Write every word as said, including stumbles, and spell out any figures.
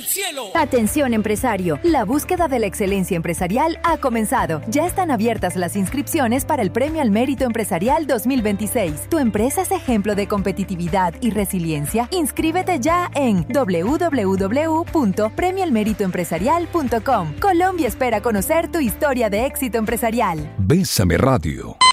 del cielo. Atención empresario, la búsqueda de la excelencia empresarial ha comenzado. Ya están abiertas las inscripciones para el Premio al Mérito Empresarial dos mil veintiséis. ¿Tu empresa es ejemplo de competitividad y resiliencia? Inscríbete ya en doble u doble u doble u punto premio al mérito empresarial punto com. Colombia espera conocer tu historia de éxito empresarial. Bésame Radio.